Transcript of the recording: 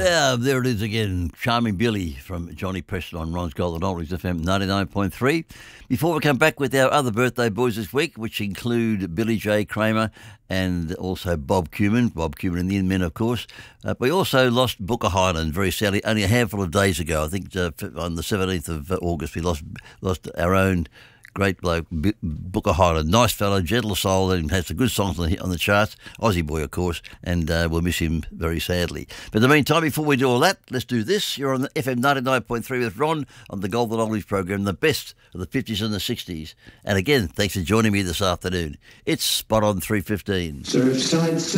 Yeah, there it is again. Charming Billy from Johnny Preston on Ron's Golden Oldies FM 99.3. Before we come back with our other birthday boys this week, which include Billy J. Kramer and also Bob Cumin and the Inmen, of course. We also lost Booker Highland very sadly only a handful of days ago. I think on the 17th of August we lost our own great bloke, Booker Highland. Nice fellow, gentle soul, and has some good songs on the charts. Aussie boy, of course, and we'll miss him very sadly. But in the meantime, before we do all that, let's do this. You're on the FM 99.3 with Ron on the Golden Oldies program, the best of the 50s and the 60s. And again, thanks for joining me this afternoon. It's spot on 3:15.